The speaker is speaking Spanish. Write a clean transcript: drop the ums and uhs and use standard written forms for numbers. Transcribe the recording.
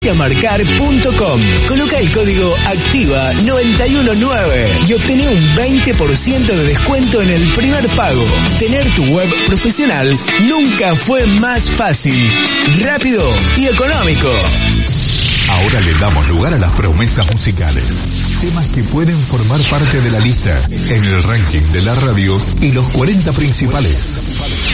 Marcar.com. Coloca el código ACTIVA919 y obtené un 20% de descuento en el primer pago. Tener tu web profesional nunca fue más fácil, rápido y económico. Ahora le damos lugar a las promesas musicales. Temas que pueden formar parte de la lista en el ranking de la radio y los 40 principales.